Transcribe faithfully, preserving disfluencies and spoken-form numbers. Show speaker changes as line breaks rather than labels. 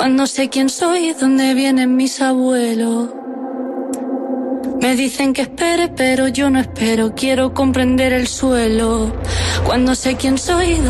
Cuando sé quién soy, dónde vienen mis abuelos. Me dicen que espere, pero yo no espero. Quiero comprender el suelo. Cuando sé quién soy,